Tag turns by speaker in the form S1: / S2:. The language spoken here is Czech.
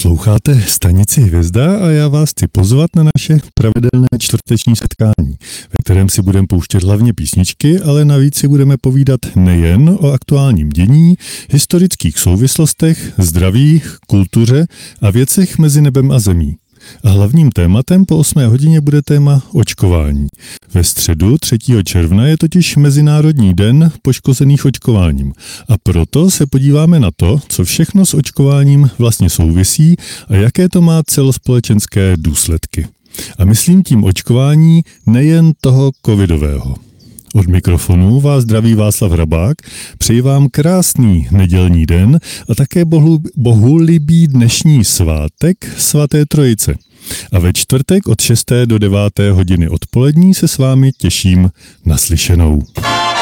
S1: Posloucháte stanici Hvězda a já vás chci pozvat na naše pravidelné čtvrteční setkání, ve kterém si budeme pouštět hlavně písničky, ale navíc si budeme povídat nejen o aktuálním dění, historických souvislostech, zdraví, kultuře a věcech mezi nebem a zemí. A hlavním tématem po 8 hodině bude téma očkování. Ve středu 3. června je totiž Mezinárodní den poškozených očkováním. A proto se podíváme na to, co všechno s očkováním vlastně souvisí a jaké to má celospolečenské důsledky. A myslím tím očkování nejen toho covidového. Od mikrofonu vás zdraví Václav Hrabák, přeji vám krásný nedělní den a také bohulibý dnešní svátek svaté Trojice. A ve čtvrtek od 6. do 9. hodiny odpolední se s vámi těším na slyšenou.